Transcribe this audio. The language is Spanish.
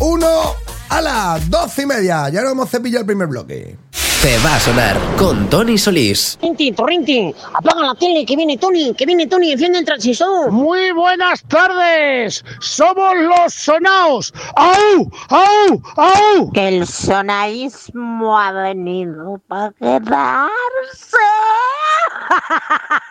1 a las 12:30. Ya nos hemos cepillado el primer bloque. Te va a sonar con Tony Solís. Torrenti, apaga la tele, que viene Tony, enciende el transistor. Muy buenas tardes, somos los sonaos. ¡Au, au, au! Que el sonaísmo ha venido para quedarse.